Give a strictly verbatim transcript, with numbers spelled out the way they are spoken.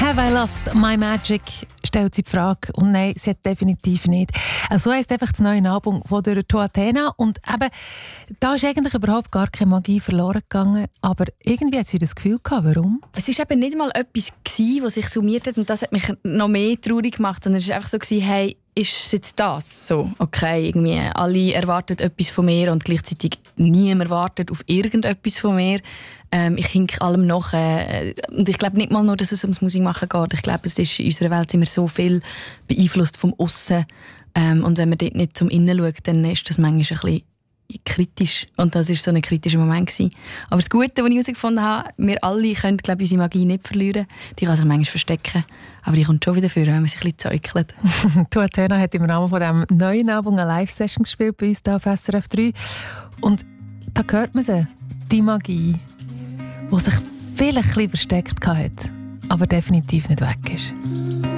«Have I lost my magic?» stellt sie die Frage. Und nein, sie hat definitiv nicht. Also so heisst einfach das neue Album von der Toatena. Und eben, da ist eigentlich überhaupt gar keine Magie verloren gegangen. Aber irgendwie hat sie das Gefühl gehabt. Warum? Es war eben nicht mal etwas gewesen, was sich summiert hat. Und das hat mich noch mehr traurig gemacht. Sondern es war einfach so gewesen, hey, ist es jetzt das? So, okay, irgendwie alle erwarten etwas von mir und gleichzeitig niemand erwartet auf irgendetwas von mir. Ähm, ich hinke allem nach. Äh, und ich glaube nicht mal nur, dass es ums Musikmachen geht. Ich glaube, es ist, in unserer Welt sind wir so viel beeinflusst vom Aussen. Ähm, und wenn man dort nicht zum Innen schaut, dann ist das manchmal ein bisschen kritisch. Und das war so ein kritischer Moment gewesen. Aber das Gute, was ich herausgefunden habe, wir alle können, glaube ich, unsere Magie nicht verlieren. Die kann sich manchmal verstecken. Aber die kommt schon wieder vor, wenn man sich ein bisschen zäukelt. Toatena hat im Rahmen von diesem neuen Album eine Live-Session gespielt bei uns hier auf S R F drei. Und da hört man sie, die Magie, die sich vielleicht ein bisschen versteckt hat, aber definitiv nicht weg ist.